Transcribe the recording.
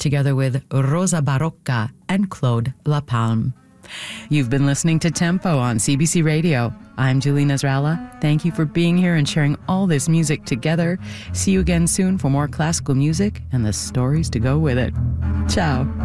together with Rosa Barocca and Claude Lapalme. You've been listening to Tempo on CBC Radio. I'm Julie Nasrallah. Thank you for being here and sharing all this music together. See you again soon for more classical music and the stories to go with it. Ciao.